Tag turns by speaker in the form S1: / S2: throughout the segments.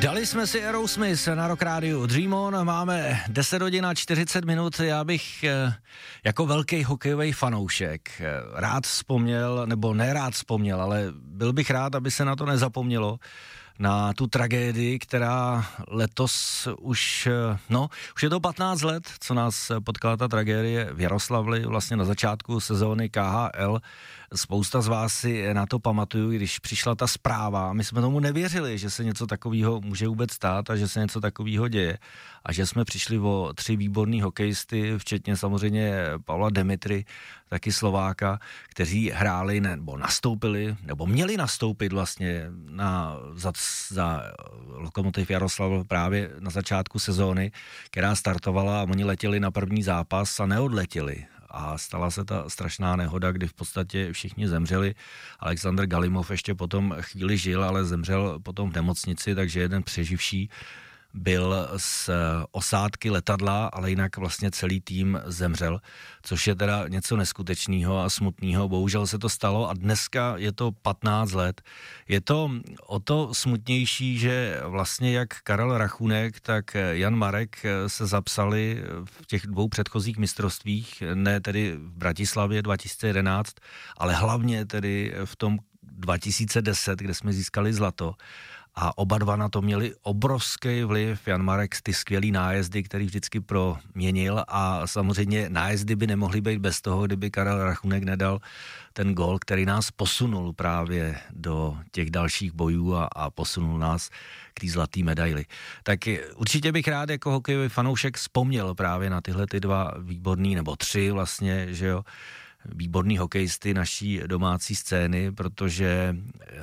S1: Dali jsme si Aerosmith na Rock Radio Dream On, máme 10 hodin a 40 minut, já bych jako velký hokejový fanoušek rád vzpomněl, nebo nerád vzpomněl, ale byl bych rád, aby se na to nezapomnělo, na tu tragédii, která letos už je to 15 let, co nás potkala ta tragédie v Jaroslavli, vlastně na začátku sezóny KHL. Spousta z vás si na to pamatuju, když přišla ta zpráva. My jsme tomu nevěřili, že se něco takového může vůbec stát a že se něco takového děje. A že jsme přišli o 3 výborný hokejisty, včetně samozřejmě Pavla Demitry, taky Slováka, kteří hráli nebo nastoupili, nebo měli nastoupit vlastně za Lokomotiv Jaroslav právě na začátku sezóny, která startovala a oni letěli na první zápas a neodletěli. A stala se ta strašná nehoda, kdy v podstatě všichni zemřeli. Alexander Galimov ještě potom chvíli žil, ale zemřel potom v nemocnici, takže jeden přeživší byl z osádky letadla, ale jinak vlastně celý tým zemřel, což je teda něco neskutečného a smutného. Bohužel se to stalo a dneska je to 15 let. Je to o to smutnější, že vlastně jak Karel Rachunek, tak Jan Marek se zapsali v těch 2 předchozích mistrovstvích, ne tedy v Bratislavě 2011, ale hlavně tedy v tom 2010, kde jsme získali zlato. A oba dva na to měli obrovský vliv. Jan Marek ty skvělý nájezdy, který vždycky proměnil a samozřejmě nájezdy by nemohly být bez toho, kdyby Karel Rachunek nedal ten gól, který nás posunul právě do těch dalších bojů a posunul nás k té zlaté medaili. Tak určitě bych rád jako hokejový fanoušek vzpomněl právě na tyhle ty 2 výborný, nebo 3 vlastně, že jo, výborný hokejisty naší domácí scény, protože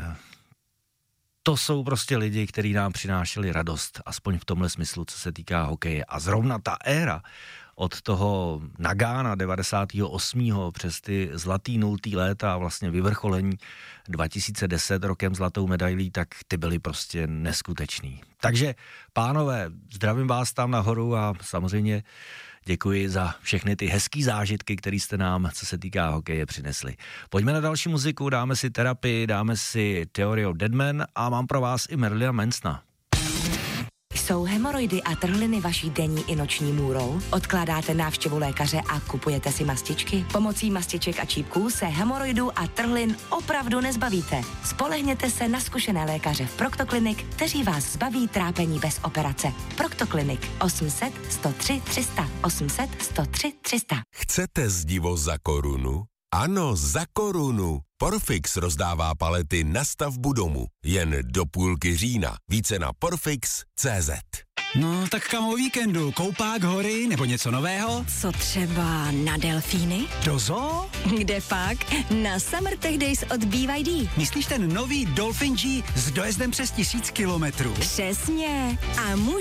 S1: to jsou prostě lidi, kteří nám přinášeli radost, aspoň v tomhle smyslu, co se týká hokeje. A zrovna ta éra od toho Nagána 98. přes ty zlatý 0. léta a vlastně vyvrcholení 2010 rokem zlatou medailí, tak ty byly prostě neskutečný. Takže pánové, zdravím vás tam nahoru a samozřejmě děkuji za všechny ty hezký zážitky, které jste nám, co se týká hokeje, přinesli. Pojďme na další muziku, dáme si Terapii, dáme si Theory of Dead Man a mám pro vás i Marilina Mansona.
S2: Jsou hemoroidy a trhliny vaší denní i noční můrou? Odkládáte návštěvu lékaře a kupujete si mastičky? Pomocí mastiček a čípků se hemoroidů a trhlin opravdu nezbavíte. Spolehněte se na zkušené lékaře v Proctoclinic, kteří vás zbaví trápení bez operace. Proctoclinic 800 103 300 800 103 300.
S3: Chcete zdivo za korunu? Ano, za korunu. Porfix rozdává palety na stavbu domu. Jen do půlky října. Více na porfix.cz.
S4: No, tak kam o víkendu? Koupák, hory nebo něco nového?
S5: Co třeba na delfíny?
S4: Do zoo?
S5: Kde pak? Na Summer Tech Days od BYD.
S4: Myslíš ten nový Dolphin G s dojezdem přes 1000 kilometrů?
S5: Přesně. A může